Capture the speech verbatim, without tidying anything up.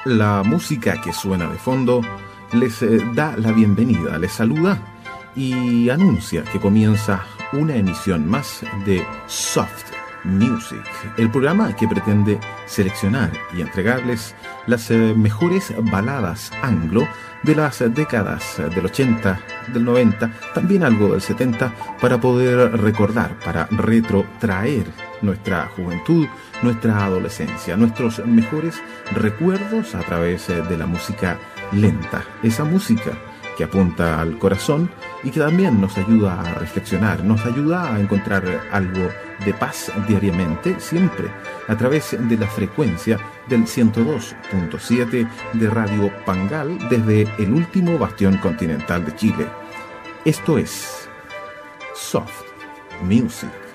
La música que suena de fondo les eh, da la bienvenida, les saluda y anuncia que comienza una emisión más de Soft Music, el programa que pretende seleccionar y entregarles las eh, mejores baladas anglo de las décadas del ochenta, del noventa, también algo del setenta, para poder recordar, para retrotraer nuestra juventud, nuestra adolescencia, nuestros mejores recuerdos a través de la música lenta, esa música que apunta al corazón y que también nos ayuda a reflexionar, nos ayuda a encontrar algo de paz diariamente, siempre a través de la frecuencia del ciento dos punto siete de Radio Pangal desde el último bastión continental de Chile. Esto es Soft Music.